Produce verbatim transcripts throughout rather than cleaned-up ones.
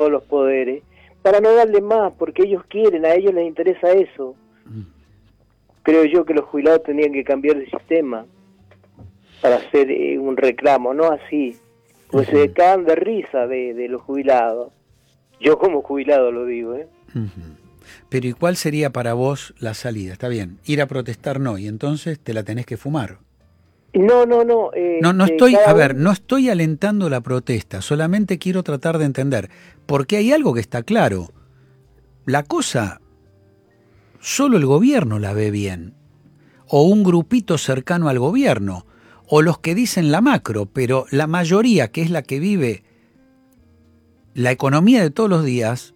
todos los poderes, para no darle más, porque ellos quieren, a ellos les interesa eso. Mm. Creo yo que los jubilados tendrían que cambiar de sistema para hacer eh, un reclamo, no así, pues uh-huh. se cagan de risa de, de los jubilados. Yo como jubilado lo digo, ¿eh? Uh-huh. Pero ¿y cuál sería para vos la salida? Está bien, ir a protestar no, y entonces te la tenés que fumar. No, no, no. Eh, no, no estoy, eh, a ver, uno... no estoy alentando la protesta, solamente quiero tratar de entender, porque hay algo que está claro. La cosa, solo el gobierno la ve bien, o un grupito cercano al gobierno, o los que dicen la macro, pero la mayoría, que es la que vive la economía de todos los días,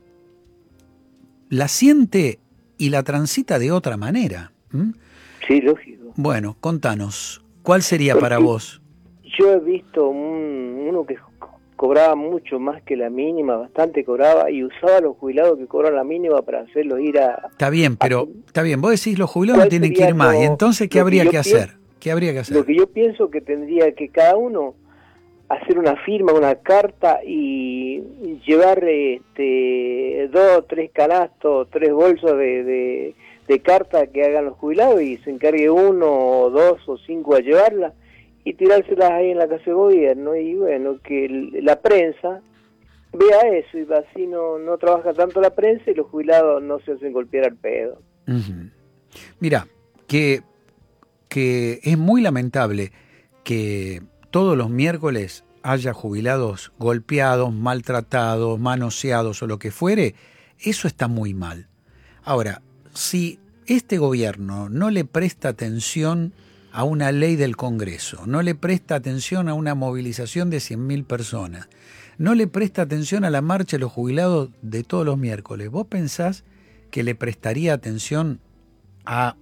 la siente y la transita de otra manera. ¿Mm? Sí, lógico. Bueno, contanos, ¿cuál sería Porque para vos? Yo he visto un, uno que cobraba mucho más que la mínima, bastante cobraba, y usaba a los jubilados que cobran la mínima para hacerlos ir a... Está bien, pero a, está bien, vos decís los jubilados no tienen que ir más, lo, ¿y entonces qué habría que, que hacer? Pienso, ¿Qué habría que hacer? Lo que yo pienso que tendría que cada uno hacer una firma, una carta y llevar este dos, tres canastos, tres bolsos de, de, de cartas que hagan los jubilados y se encargue uno o dos o cinco a llevarlas y tirárselas ahí en la casa de gobierno, y bueno, que el, la prensa vea eso, y así no, no trabaja tanto la prensa y los jubilados no se hacen golpear al pedo. Uh-huh. Mira, que, que es muy lamentable que todos los miércoles haya jubilados golpeados, maltratados, manoseados o lo que fuere, eso está muy mal. Ahora, si este gobierno no le presta atención a una ley del Congreso, no le presta atención a una movilización de cien mil personas, no le presta atención a la marcha de los jubilados de todos los miércoles, ¿vos pensás que le prestaría atención a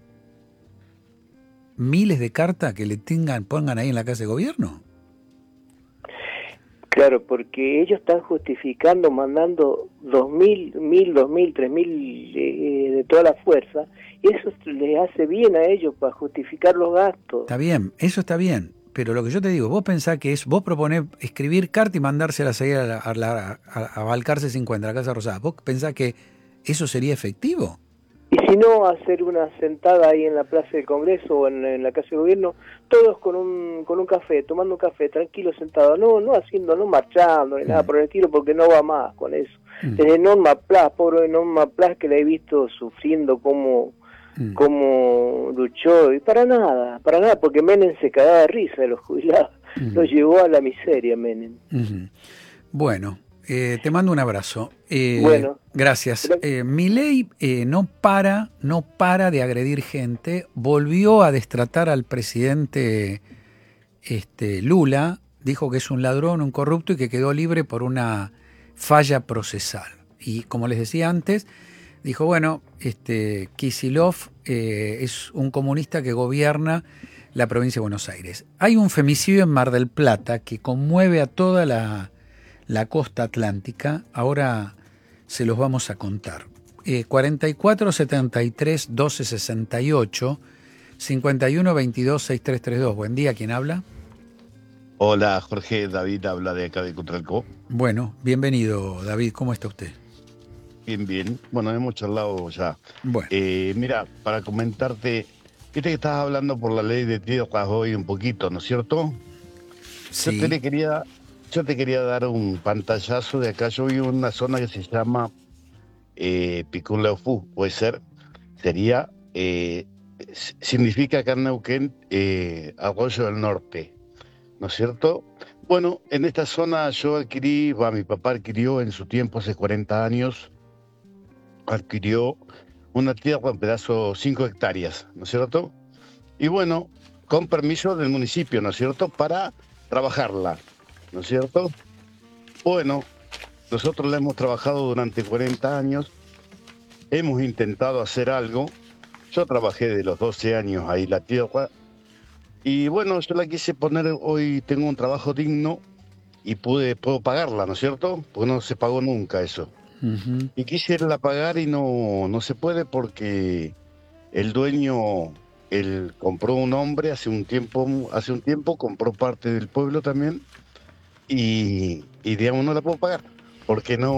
miles de cartas que le tengan, pongan ahí en la casa de gobierno? Claro, porque ellos están justificando, mandando dos mil, mil, dos mil, tres mil eh, de toda la fuerza, y eso les hace bien a ellos para justificar los gastos. Está bien, eso está bien, pero lo que yo te digo, vos pensás que es, vos proponés escribir carta y mandárselas ahí a, la, a, la, a, a Balcarce cincuenta, a la Casa Rosada, ¿vos pensás que eso sería efectivo? Y si no, hacer una sentada ahí en la Plaza del Congreso o en, en la Casa de Gobierno, todos con un con un café, tomando un café, tranquilos, sentados, no no haciendo, no marchando, ni mm. nada por el estilo, porque no va más con eso. Mm. Desde Norma Plas, pobre Norma Plas, que la he visto sufriendo como, mm. como luchó, y para nada, para nada, porque Menem se cagaba de risa de los jubilados, mm. lo llevó a la miseria Menem. Mm-hmm. Bueno. Eh, te mando un abrazo. Eh, bueno, gracias. Eh, Milei eh, no para, no para de agredir gente. Volvió a destratar al presidente este, Lula. Dijo que es un ladrón, un corrupto y que quedó libre por una falla procesal. Y como les decía antes, dijo, bueno, este, Kicillof eh, es un comunista que gobierna la provincia de Buenos Aires. Hay un femicidio en Mar del Plata que conmueve a toda la... la costa atlántica, ahora se los vamos a contar. Eh, cuarenta y cuatro setenta y tres doce sesenta y ocho, cincuenta y uno veintidós sesenta y tres treinta y dos. Buen día, ¿quién habla? Hola, Jorge, David habla de acá de Cutralcó. Bueno, bienvenido, David, ¿cómo está usted? Bien, bien. Bueno, hemos charlado ya. Bueno. Eh, mira, para comentarte, viste que estabas hablando por la ley de tierras hoy un poquito, ¿no es cierto? Sí. Yo te quería... Yo te quería dar un pantallazo de acá. Yo vivo en una zona que se llama eh, Picunleufú, puede ser. Sería, eh, significa acá en Neuquén, eh, Arroyo del Norte, ¿no es cierto? Bueno, en esta zona yo adquirí, va, mi papá adquirió en su tiempo, hace cuarenta años, adquirió una tierra, un pedazo, cinco hectáreas, ¿no es cierto? Y bueno, con permiso del municipio, ¿no es cierto?, para trabajarla. ¿No es cierto? Bueno, nosotros la hemos trabajado durante cuarenta años, hemos intentado hacer algo. Yo trabajé de los doce años ahí la tierra, y bueno, yo la quise poner, hoy tengo un trabajo digno y pude, puedo pagarla, ¿no es cierto? Porque no se pagó nunca eso. Uh-huh. Y quisiera pagar y no, no se puede porque el dueño, él compró un hombre hace un tiempo, hace un tiempo compró parte del pueblo también. Y, y digamos, no la puedo pagar, porque no